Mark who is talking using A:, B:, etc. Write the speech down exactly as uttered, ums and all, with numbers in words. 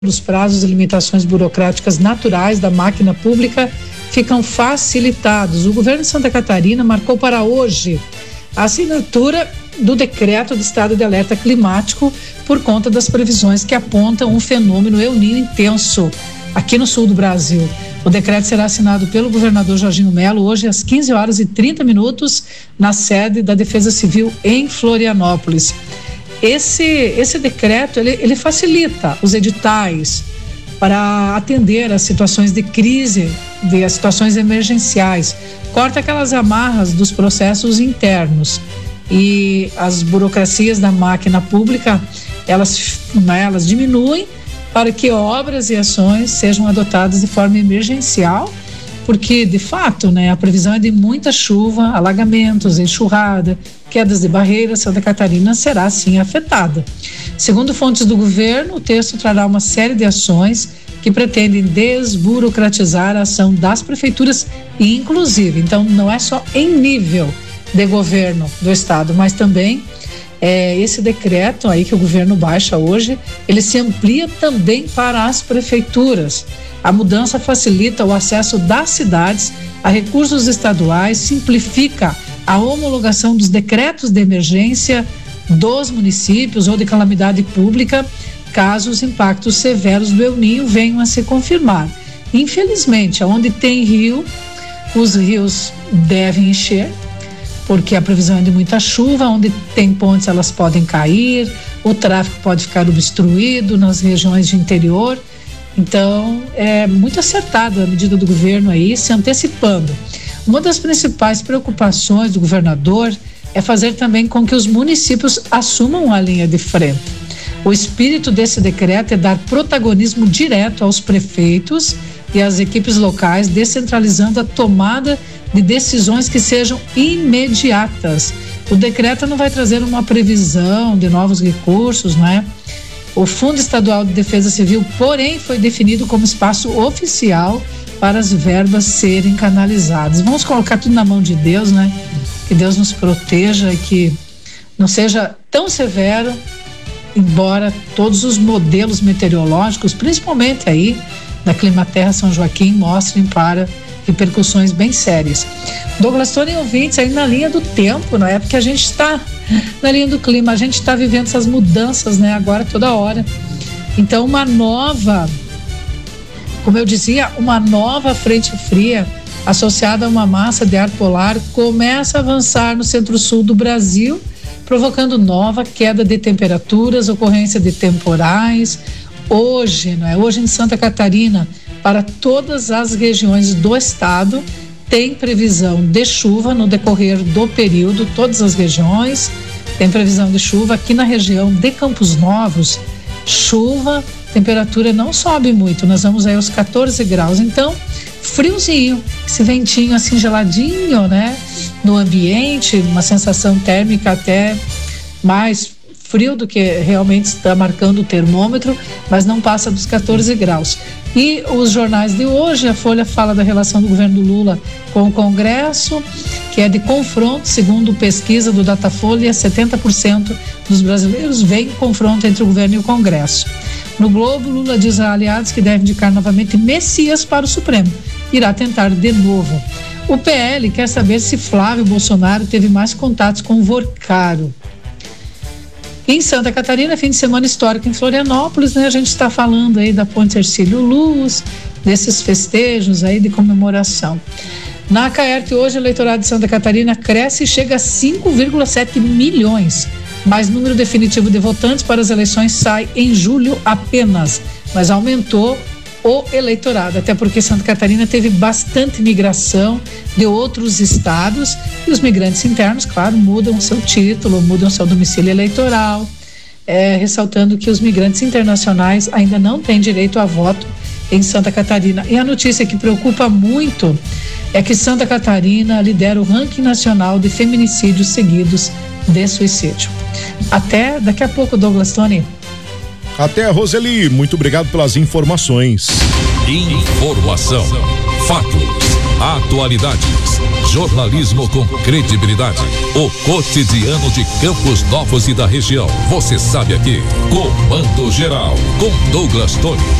A: os prazos e limitações burocráticas naturais da máquina pública ficam facilitados. O governo de Santa Catarina marcou para hoje a assinatura do decreto de estado de alerta climático por conta das previsões que apontam um fenômeno El Niño intenso aqui no sul do Brasil. O decreto será assinado pelo governador Jorginho Melo hoje às quinze horas e trinta minutos na sede da Defesa Civil em Florianópolis. Esse, esse decreto, ele, ele facilita os editais para atender às situações de crise, de as situações emergenciais, corta aquelas amarras dos processos internos e as burocracias da máquina pública, elas, elas diminuem para que obras e ações sejam adotadas de forma emergencial, porque de fato, né, a previsão é de muita chuva, alagamentos, enxurrada, quedas de barreiras. Santa Catarina será assim afetada. Segundo fontes do governo, o texto trará uma série de ações que pretendem desburocratizar a ação das prefeituras, inclusive, então não é só em nível de governo do estado, mas também é, esse decreto aí que o governo baixa hoje, ele se amplia também para as prefeituras. A mudança facilita o acesso das cidades a recursos estaduais, simplifica a homologação dos decretos de emergência dos municípios ou de calamidade pública, caso os impactos severos do El Niño venham a se confirmar. Infelizmente, onde tem rio, os rios devem encher, porque a previsão é de muita chuva. Onde tem pontes, elas podem cair, o tráfego pode ficar obstruído nas regiões de interior. Então, é muito acertada a medida do governo aí, se antecipando. Uma das principais preocupações do governador é fazer também com que os municípios assumam a linha de frente. O espírito desse decreto é dar protagonismo direto aos prefeitos e às equipes locais, descentralizando a tomada de decisões que sejam imediatas. O decreto não vai trazer uma previsão de novos recursos, não é? O Fundo Estadual de Defesa Civil, porém, foi definido como espaço oficial para as verbas serem canalizadas. Vamos colocar tudo na mão de Deus, né? Que Deus nos proteja e que não seja tão severo, embora todos os modelos meteorológicos, principalmente aí da Climaterra São Joaquim, mostrem para repercussões bem sérias. Douglas Tony, ouvintes, aí na linha do tempo, não é? Porque a gente está na linha do clima, a gente está vivendo essas mudanças, né? Agora toda hora. Então, uma nova, como eu dizia, uma nova frente fria associada a uma massa de ar polar começa a avançar no centro-sul do Brasil, provocando nova queda de temperaturas, ocorrência de temporais. Hoje, não é? Hoje em Santa Catarina, para todas as regiões do estado, tem previsão de chuva no decorrer do período, todas as regiões tem previsão de chuva. Aqui na região de Campos Novos, chuva, temperatura não sobe muito, nós vamos aí aos catorze graus, então friozinho, esse ventinho assim geladinho, né, no ambiente, uma sensação térmica até mais frio do que realmente está marcando o termômetro, mas não passa dos catorze graus. E os jornais de hoje, a Folha fala da relação do governo do Lula com o Congresso, que é de confronto. Segundo pesquisa do Datafolha, setenta por cento dos brasileiros veem confronto entre o governo e o Congresso. No Globo, Lula diz a aliados que deve indicar novamente Messias para o Supremo. Irá tentar de novo. O P L quer saber se Flávio Bolsonaro teve mais contatos com o Vorcaro. Em Santa Catarina, fim de semana histórico em Florianópolis, né? A gente está falando aí da Ponte Hercílio Luz, desses festejos aí de comemoração. Na Caerte, hoje, o eleitorado de Santa Catarina cresce e chega a cinco vírgula sete milhões. Mas o número definitivo de votantes para as eleições sai em julho apenas, mas aumentou o eleitorado, até porque Santa Catarina teve bastante migração de outros estados e os migrantes internos, claro, mudam seu título, mudam seu domicílio eleitoral, é, ressaltando que os migrantes internacionais ainda não têm direito a voto em Santa Catarina. E a notícia que preocupa muito é que Santa Catarina lidera o ranking nacional de feminicídios seguidos de suicídio. Até daqui a pouco, Douglas Tony.
B: Até, Roseli, muito obrigado pelas informações.
C: Informação, fatos atualidades, jornalismo com credibilidade. O cotidiano de Campos Novos e da região. Você sabe aqui. Comando Geral, com Douglas Tony.